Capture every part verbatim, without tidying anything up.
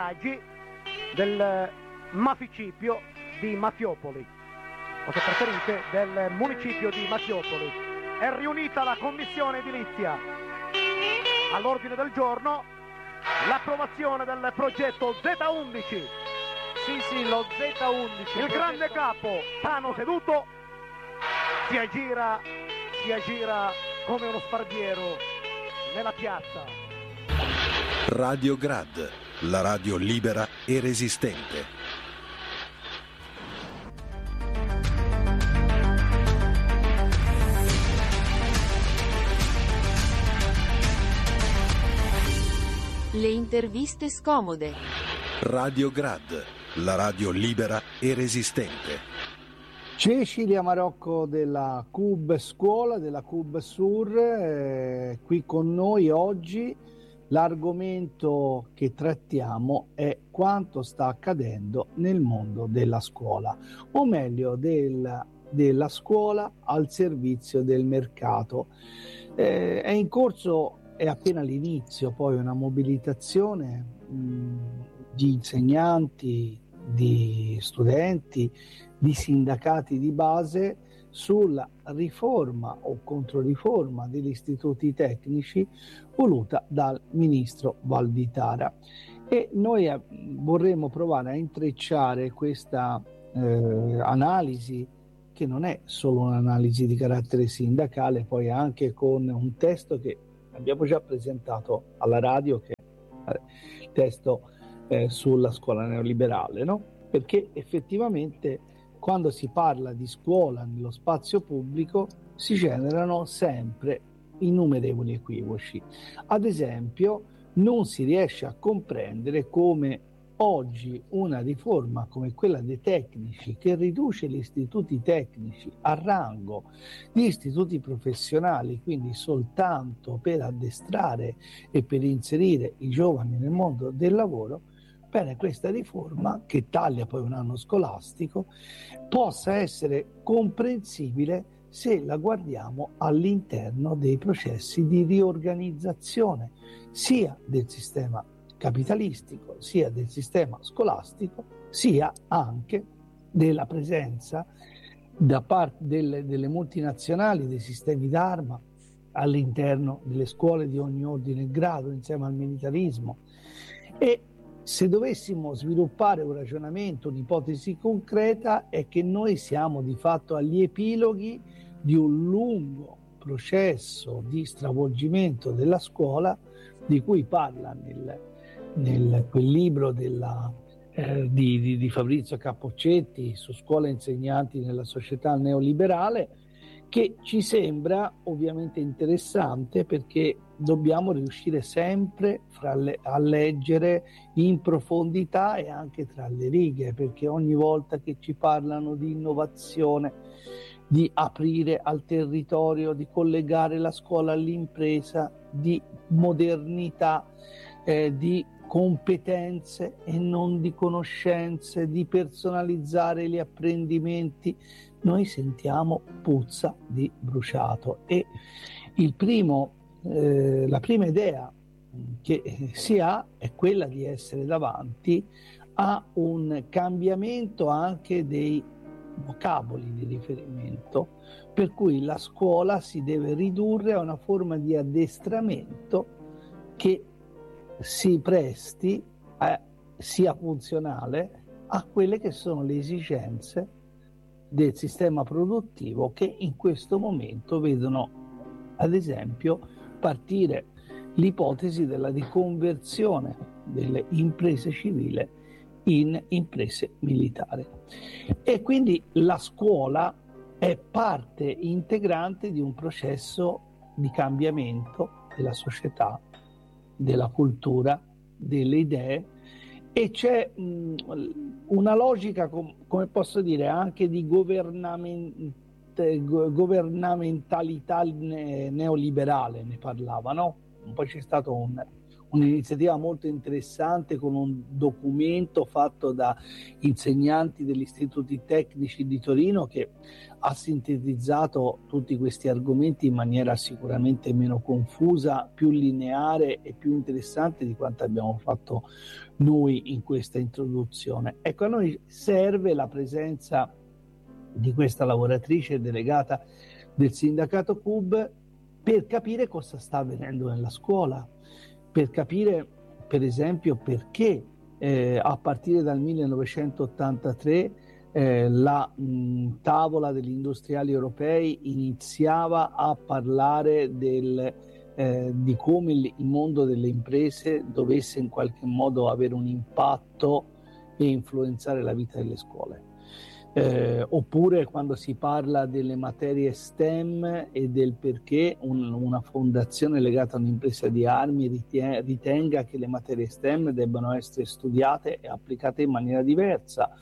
del maficipio di Mafiopoli, o se preferite del municipio di Mafiopoli. È riunita la commissione edilizia. All'ordine del giorno l'approvazione del progetto Z undici. Sì, sì, lo Z undici. Il grande capo, Tano seduto, si aggira, si aggira come uno sparviero nella piazza. Radio Grad, la radio libera e resistente. Le interviste scomode. Radio Grad, la radio libera e resistente. Cecilia Marocco della Cub Scuola, della Cub Sur, eh, qui con noi oggi. L'argomento che trattiamo è quanto sta accadendo nel mondo della scuola, o meglio della, della scuola al servizio del mercato. Eh, è in corso, è appena l'inizio, poi una mobilitazione mh, di insegnanti, di studenti, di sindacati di base sulla riforma o controriforma degli istituti tecnici voluta dal ministro Valditara, e noi vorremmo provare a intrecciare questa eh, analisi, che non è solo un'analisi di carattere sindacale, poi anche con un testo che abbiamo già presentato alla radio, che è il testo eh, sulla scuola neoliberale, no? Perché effettivamente quando si parla di scuola nello spazio pubblico si generano sempre innumerevoli equivoci. Ad esempio, non si riesce a comprendere come oggi una riforma come quella dei tecnici, che riduce gli istituti tecnici a rango di istituti professionali, quindi soltanto per addestrare e per inserire i giovani nel mondo del lavoro, bene, questa riforma, che taglia poi un anno scolastico, possa essere comprensibile se la guardiamo all'interno dei processi di riorganizzazione sia del sistema capitalistico, sia del sistema scolastico, sia anche della presenza da parte delle, delle multinazionali, dei sistemi d'arma all'interno delle scuole di ogni ordine e grado, insieme al militarismo. E se dovessimo sviluppare un ragionamento, un'ipotesi concreta, è che noi siamo di fatto agli epiloghi di un lungo processo di stravolgimento della scuola, di cui parla nel, nel quel libro della, eh, di, di, di Fabrizio Capoccetti su scuola e insegnanti nella società neoliberale, che ci sembra ovviamente interessante, perché dobbiamo riuscire sempre fra le, a leggere in profondità e anche tra le righe, perché ogni volta che ci parlano di innovazione, di aprire al territorio, di collegare la scuola all'impresa, di modernità, eh, di competenze e non di conoscenze, di personalizzare gli apprendimenti, noi sentiamo puzza di bruciato. E il primo, eh, la prima idea che si ha è quella di essere davanti a un cambiamento anche dei vocaboli di riferimento, per cui la scuola si deve ridurre a una forma di addestramento che si presti, a, sia funzionale a quelle che sono le esigenze del sistema produttivo, che in questo momento vedono, ad esempio, partire l'ipotesi della riconversione delle imprese civili in imprese militari. E quindi la scuola è parte integrante di un processo di cambiamento della società, della cultura, delle idee, e c'è mh, una logica, com- come posso dire, anche di governament- governamentalità ne- neoliberale, ne parlava, no? Poi c'è stato un, un'iniziativa molto interessante con un documento fatto da insegnanti degli istituti tecnici di Torino che ha sintetizzato tutti questi argomenti in maniera sicuramente meno confusa, più lineare e più interessante di quanto abbiamo fatto noi in questa introduzione. Ecco, a noi serve la presenza di questa lavoratrice delegata del sindacato C U B per capire cosa sta avvenendo nella scuola, per capire per esempio perché eh, a partire dal millenovecentottantatré eh, la mh, tavola degli industriali europei iniziava a parlare del, eh, di come il, il mondo delle imprese dovesse in qualche modo avere un impatto e influenzare la vita delle scuole. Eh, oppure quando si parla delle materie STEM e del perché un, una fondazione legata a un'impresa di armi ritie- ritenga che le materie STEM debbano essere studiate e applicate in maniera diversa,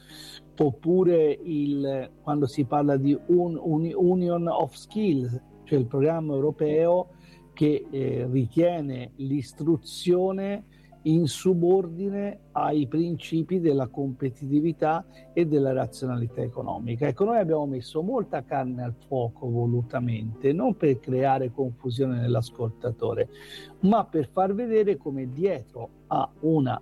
oppure il, quando si parla di un, un Union of Skills, cioè il programma europeo che eh, ritiene l'istruzione in subordine ai principi della competitività e della razionalità economica. Ecco, noi abbiamo messo molta carne al fuoco volutamente, non per creare confusione nell'ascoltatore, ma per far vedere come dietro a una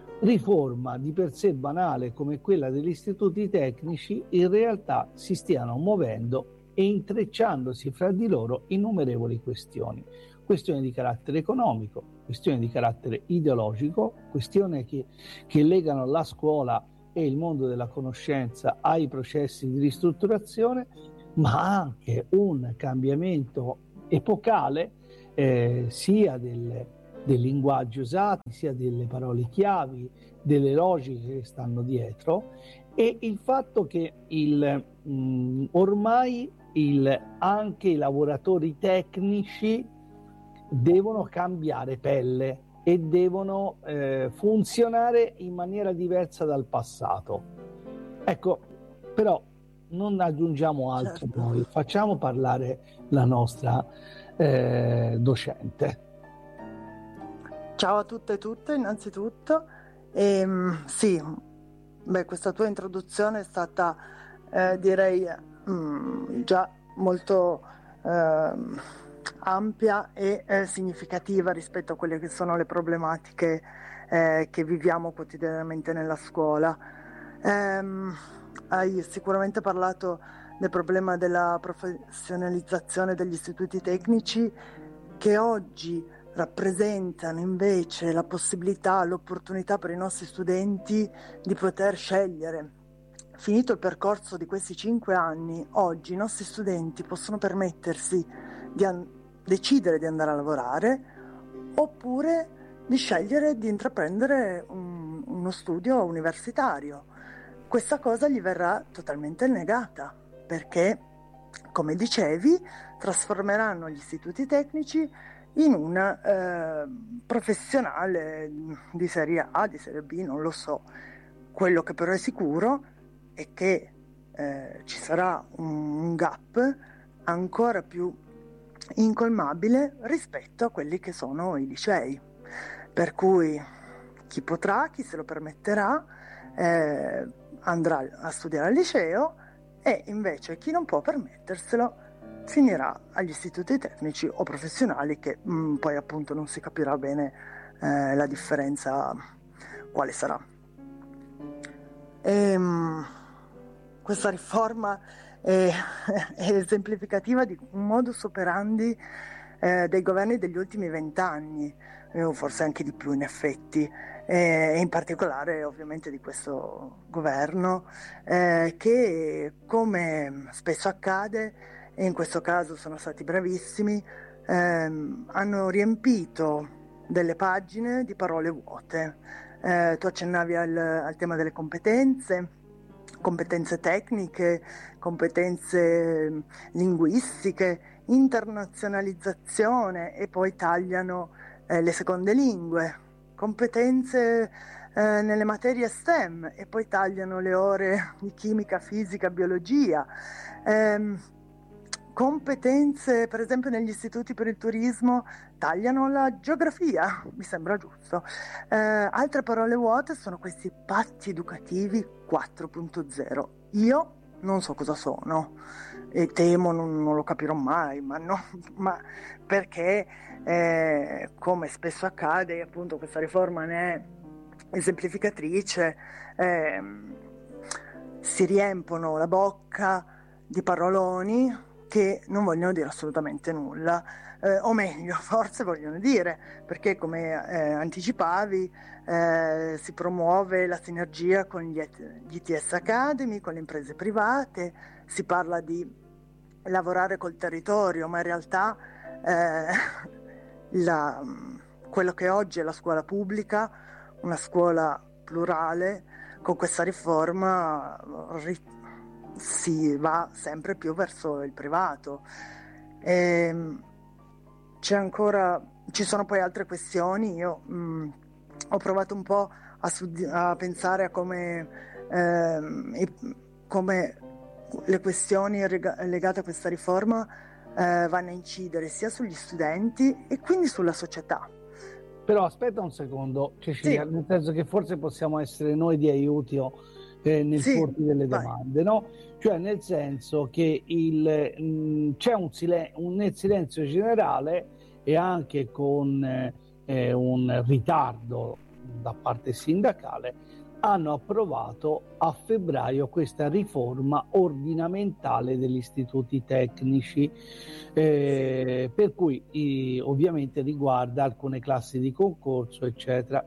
riforma di per sé banale come quella degli istituti tecnici in realtà si stiano muovendo e intrecciandosi fra di loro innumerevoli questioni. Questioni di carattere economico, questioni di carattere ideologico, questioni che, che legano la scuola e il mondo della conoscenza ai processi di ristrutturazione, ma anche un cambiamento epocale eh, sia del, dei linguaggi usati, sia delle parole chiavi, delle logiche che stanno dietro, e il fatto che il, mh, ormai il, anche i lavoratori tecnici devono cambiare pelle e devono eh, funzionare in maniera diversa dal passato. Ecco, però non aggiungiamo altro, certo. Noi facciamo parlare la nostra eh, docente. Ciao a tutte e tutte innanzitutto. E, sì, beh, questa tua introduzione è stata eh, direi mh, già molto eh, ampia e eh, significativa rispetto a quelle che sono le problematiche eh, che viviamo quotidianamente nella scuola. Ehm, hai sicuramente parlato del problema della professionalizzazione degli istituti tecnici, che oggi rappresentano invece la possibilità, l'opportunità per i nostri studenti di poter scegliere. Finito il percorso di questi cinque anni, oggi i nostri studenti possono permettersi di an- decidere di andare a lavorare oppure di scegliere di intraprendere un, uno studio universitario. Questa cosa gli verrà totalmente negata perché, come dicevi, trasformeranno gli istituti tecnici in un eh, professionale di serie A, di serie B, non lo so. Quello che però è sicuro è che eh, ci sarà un, un gap ancora più incolmabile rispetto a quelli che sono i licei, per cui chi potrà, chi se lo permetterà eh, andrà a studiare al liceo, e invece chi non può permetterselo finirà agli istituti tecnici o professionali, che mh, poi appunto non si capirà bene eh, la differenza quale sarà. E, mh, questa riforma è, è esemplificativa di un modus operandi eh, dei governi degli ultimi vent'anni, eh, o forse anche di più in effetti, eh, e in particolare ovviamente di questo governo eh, che, come spesso accade, e in questo caso sono stati bravissimi, ehm, hanno riempito delle pagine di parole vuote. Eh, tu accennavi al, al tema delle competenze, competenze tecniche, competenze linguistiche, internazionalizzazione, e poi tagliano eh, le seconde lingue, competenze eh, nelle materie STEM, e poi tagliano le ore di chimica, fisica, biologia. Eh, competenze, per esempio negli istituti per il turismo, tagliano la geografia, mi sembra giusto. Eh, altre parole vuote sono questi patti educativi quattro punto zero. Io non so cosa sono e temo non, non lo capirò mai, ma, no, ma perché eh, come spesso accade, appunto questa riforma ne è esemplificatrice, eh, si riempono la bocca di paroloni che non vogliono dire assolutamente nulla, eh, o meglio, forse vogliono dire, perché come eh, anticipavi eh, si promuove la sinergia con gli, gli I T S Academy, con le imprese private, si parla di lavorare col territorio, ma in realtà eh, la, quello che oggi è la scuola pubblica, una scuola plurale, con questa riforma ri- si va sempre più verso il privato. E c'è ancora, ci sono poi altre questioni. Io mh, ho provato un po' a, studi- a pensare a come, ehm, i, come le questioni rega- legate a questa riforma eh, vanno a incidere sia sugli studenti e quindi sulla società. Però aspetta un secondo, Cecilia, sì. Nel senso che forse possiamo essere noi di aiuto eh, nel sì, porti delle vai. domande, no? Cioè nel senso che il, mh, c'è un, silen- un silenzio generale e anche con eh, un ritardo da parte sindacale hanno approvato a febbraio questa riforma ordinamentale degli istituti tecnici, eh, per cui eh, ovviamente riguarda alcune classi di concorso, eccetera.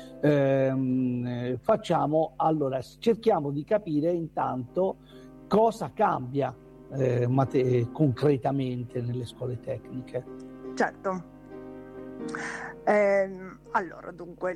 Eh, facciamo allora, cerchiamo di capire intanto cosa cambia eh, mate- concretamente nelle scuole tecniche. Certo. Eh, allora, dunque,